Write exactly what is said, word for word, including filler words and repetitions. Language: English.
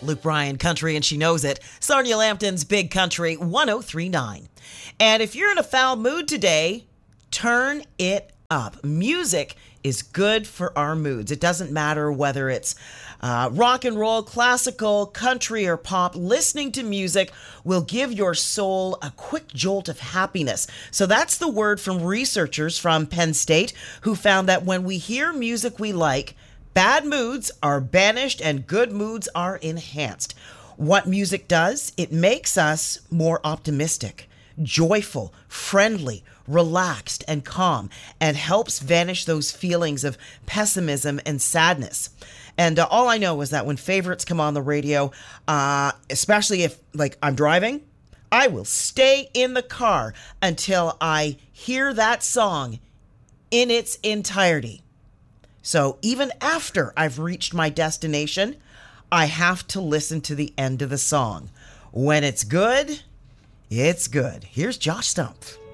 Luke Bryan Country, and she knows it. Sarnia Lambton's Big Country one oh three point nine. And if you're in a foul mood today, turn it up. Music is good for our moods. It doesn't matter whether it's uh, rock and roll, classical, country, or pop. Listening to music will give your soul a quick jolt of happiness. So that's the word from researchers from Penn State who found that when we hear music we like, bad moods are banished and good moods are enhanced. What music does, it makes us more optimistic, joyful, friendly, relaxed, and calm, and helps vanish those feelings of pessimism and sadness. And uh, all I know is that when favorites come on the radio, uh, especially if, like, I'm driving, I will stay in the car until I hear that song in its entirety. So even after I've reached my destination, I have to listen to the end of the song. When it's good, it's good. Here's Josh Stumpf.